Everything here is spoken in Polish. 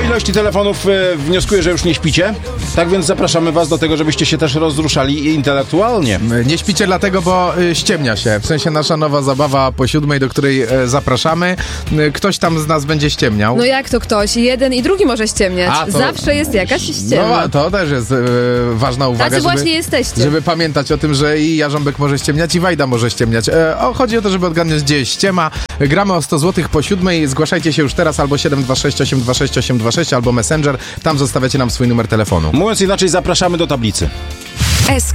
ilości telefonów wnioskuję, że już nie śpicie. Tak więc zapraszamy was do tego, żebyście się też rozruszali intelektualnie. Nie śpicie dlatego, bo ściemnia się. W sensie nasza nowa zabawa po 7, do której zapraszamy. Ktoś tam z nas będzie ściemniał. No jak to ktoś? Jeden i drugi może ściemniać. Zawsze jest jakaś ściema. No to też jest ważna uwaga. Tacy właśnie jesteście. Żeby pamiętać o tym, że i Jarząbek może ściemniać, i Wajda może ściemniać. Chodzi o to, żeby odgadnąć, gdzie jest ściema. Gramy o 100 zł po 7. Zgłaszajcie się już teraz albo 726 826 826 albo Messenger. Tam zostawiacie nam swój numer telefonu. Mówiąc inaczej, zapraszamy do tablicy.